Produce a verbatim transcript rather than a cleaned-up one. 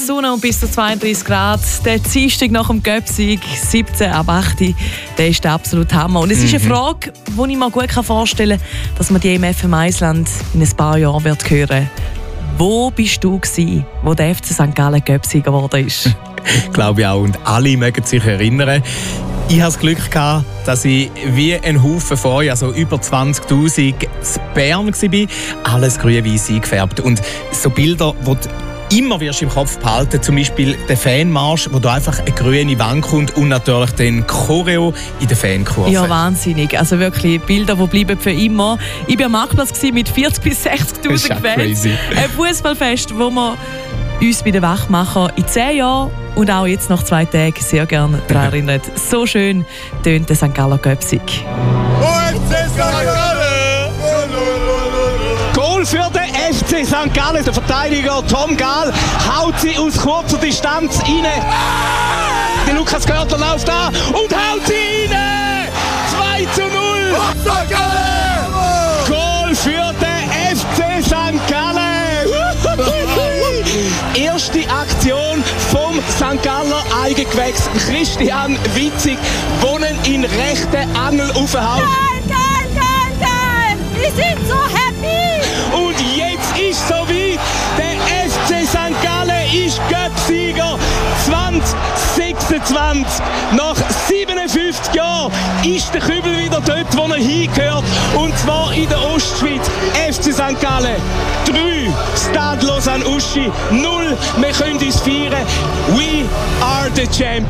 Sonne und bis zu zweiunddreißig Grad. Der Dienstag nach dem Göpsig, siebzehn ab acht, der ist der absolute Hammer. Und es ist eine Frage, die ich mir gut vorstellen kann, dass man die im F M eins-Land in ein paar Jahren wird hören. Wo bist du gewesen, wo der F C Sankt Gallen Göpsig geworden ist? Glaube ich auch. Und alle mögen sich erinnern. Ich hatte das Glück gehabt, dass ich wie ein Haufen vorher, also über zwanzigtausend, in Bern war. Alles grün-weiss eingefärbt. Und so Bilder, die immer wirst du im Kopf behalten, zum Beispiel der Fanmarsch, wo da einfach eine grüne Wand kommt und natürlich den Choreo in der Fankurve. Ja, wahnsinnig. Also wirklich Bilder, die bleiben für immer. Ich war am Marktplatz mit vierzigtausend bis sechzigtausend Fans. Crazy. Ein Fußballfest, wo wir uns bei den Wachmachern in zehn Jahren und auch jetzt nach zwei Tagen sehr gerne daran erinnern. So schön tönt der Sankt Galler Göpsig. Goal für den F C Sankt Gallen. Der Verteidiger Tom Gahl haut sie aus kurzer Distanz rein. Der Lukas Görtler läuft da und haut sie rein. zwei zu null. Goal für den F C Sankt Gallen. Erste Aktion vom Sankt Galler Eigengewächs Christian Witzig, wohnen in rechten Angel aufhaut. Geil, geil, geil, geil! Wir sind so happy! Und jetzt ist so weit. Der F C Sankt Gallen ist Göpsieger zwanzig sechsundzwanzig. Nach siebenundfünfzig Jahren ist der Kübel wieder dort, wo er hingehört. Und zwar in der Ostschweiz. F C Sankt Gallen drei, Stade Lausanne Uschi null. Wir können uns feiern. We are the champions.